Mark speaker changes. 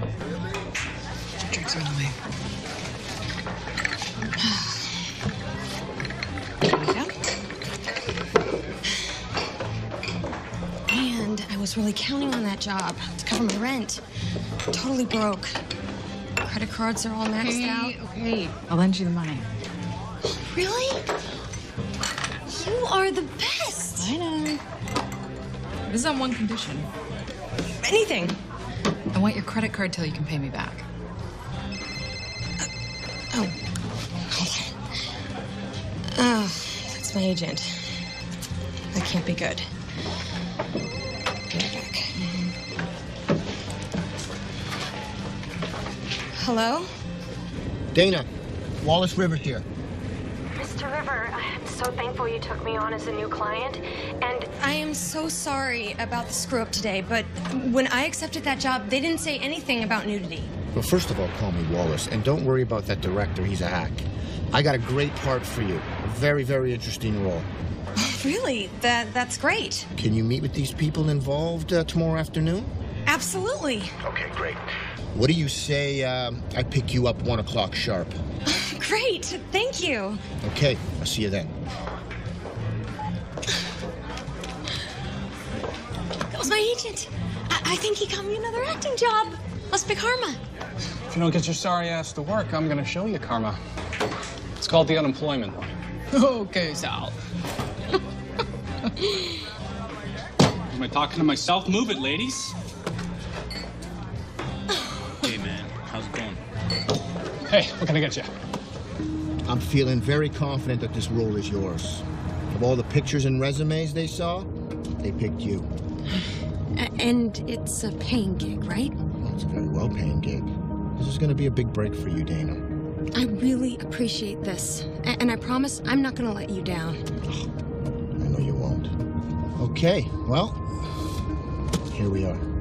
Speaker 1: Drinks are on the way.
Speaker 2: And I was really counting on that job to cover my rent. Totally broke. Credit cards are all maxed out.
Speaker 1: Okay, I'll lend you the money.
Speaker 2: Really? You are the best.
Speaker 1: I know. This is on one condition.
Speaker 2: Anything.
Speaker 1: I want your credit card till you can pay me back.
Speaker 2: Oh. Oh, that's my agent. That can't be good. Give it back. Hello?
Speaker 3: Dana, Wallace River here.
Speaker 4: Mr. River, I'm so thankful you took me on as a new client, and
Speaker 2: I am so sorry about the screw-up today, but when I accepted that job, they didn't say anything about nudity.
Speaker 3: Well, first of all, call me Wallace, and don't worry about that director. He's a hack. I got a great part for you. A very, very interesting role.
Speaker 2: Really? That's great.
Speaker 3: Can you meet with these people involved tomorrow afternoon?
Speaker 2: Absolutely.
Speaker 3: Okay, great. What do you say I pick you up 1 o'clock sharp?
Speaker 2: Great. Thank you.
Speaker 3: Okay, I'll see you then.
Speaker 2: That was my agent. I think he got me another acting job. Must be karma.
Speaker 5: If you don't get your sorry ass to work, I'm gonna show you karma. It's called the unemployment.
Speaker 1: Okay, Sal.
Speaker 6: Am I talking to myself? Move it, ladies. Hey, man. How's it going?
Speaker 5: Hey, what can I get you?
Speaker 3: I'm feeling very confident that this role is yours. Of all the pictures and resumes they saw, they picked you.
Speaker 2: And it's a paying gig, right?
Speaker 3: Well, it's a very well-paying gig. This is going to be a big break for you, Dana.
Speaker 2: I really appreciate this. And I promise I'm not going to let you down.
Speaker 3: I know you won't. Okay, well, here we are.